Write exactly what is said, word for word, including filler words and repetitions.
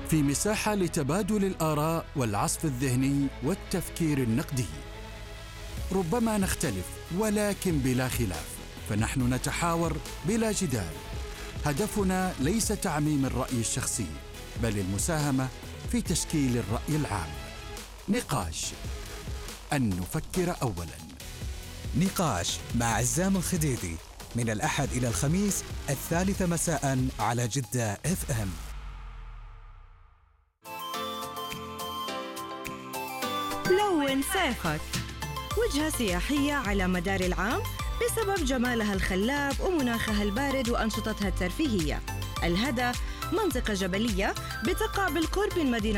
في مساحة لتبادل الآراء والعصف الذهني والتفكير النقدي. ربما نختلف ولكن بلا خلاف، فنحن نتحاور بلا جدال. هدفنا ليس تعميم الرأي الشخصي، بل المساهمة في تشكيل الرأي العام. نقاش، أن نفكر أولاً. نقاش مع عزام الخديدي من الأحد إلى الخميس الثالثة مساء على جدة اف ام. لون صيفك، وجهة سياحية على مدار العام بسبب جمالها الخلاب ومناخها البارد وأنشطتها الترفيهية. الهدى منطقة جبلية بتقع بالقرب من مدينة